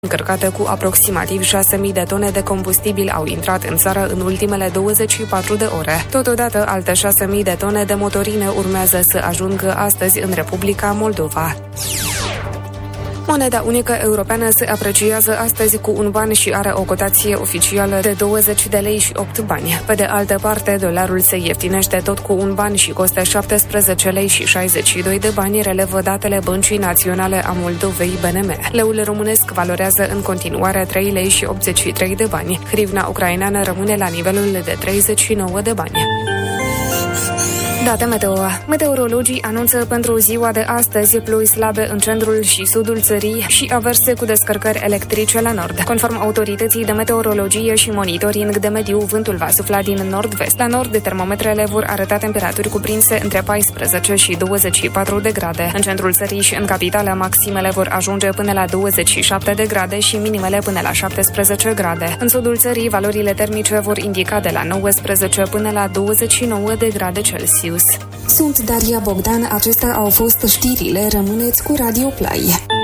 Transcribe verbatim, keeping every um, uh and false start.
încărcate cu aproximativ șase mii de tone de combustibil au intrat în țară în ultimele douăzeci și patru de ore. Totodată, alte șase mii de tone de motorine urmează să ajungă astăzi în Republica Moldova. Moneda unică europeană se apreciază astăzi cu un ban și are o cotație oficială de douăzeci de lei și opt bani. Pe de altă parte, dolarul se ieftinește tot cu un ban și costă șaptesprezece lei și șaizeci și doi de bani, relevă datele Băncii Naționale a Moldovei B N M. Leul românesc valorează în continuare trei lei și optzeci și trei de bani. Hrivna ucraineană rămâne la nivelul de treizeci și nouă de bani. Date meteo. Meteorologii anunță pentru ziua de astăzi ploi slabe în centrul și sudul țării și averse cu descărcări electrice la nord. Conform autorității de meteorologie și monitoring de mediu, vântul va sufla din nord-vest. La nord, termometrele vor arăta temperaturi cuprinse între paisprezece și douăzeci și patru de grade. În centrul țării și în capitală, maximele vor ajunge până la douăzeci și șapte de grade și minimele până la șaptesprezece grade. În sudul țării, valorile termice vor indica de la nouăsprezece până la douăzeci și nouă de grade Celsius. Sunt Daria Bogdan, acestea au fost știrile, rămâneți cu Radio Play.